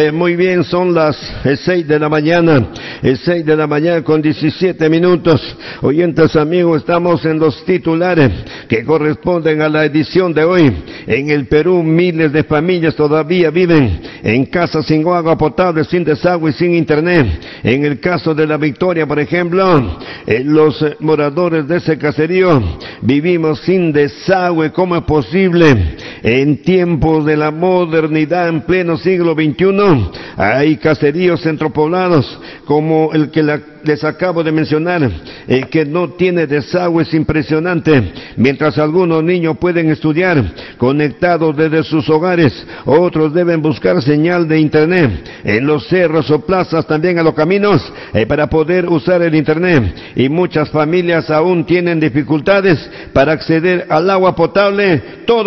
Muy bien, son las 6 de la mañana, 6 de la mañana con 17 minutos. Oyentes amigos, estamos en los titulares que corresponden a la edición de hoy. En el Perú, miles de familias todavía viven en casas sin agua potable, sin desagüe y sin internet. En el caso de La Victoria, por ejemplo, los moradores de ese caserío vivimos sin desagüe. ¿Cómo es posible? En tiempos de la modernidad, en pleno siglo XXI, hay caseríos centropoblados como el que les acabo de mencionar, que no tiene desagüe. Es impresionante. Mientras algunos niños pueden estudiar conectados desde sus hogares, otros deben buscar señal de internet en los cerros o plazas, también a los caminos, para poder usar el internet. Y muchas familias aún tienen dificultades para acceder al agua potable. Todo